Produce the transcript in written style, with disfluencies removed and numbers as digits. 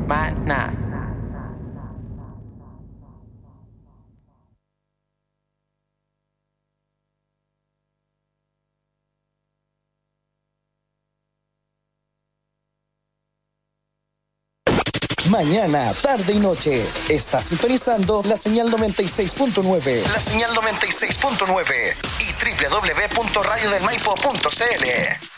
más nada. Mañana, tarde y noche, estás sintonizando la señal 96.9. La señal 96.9 y www.radiodelmaipo.cl.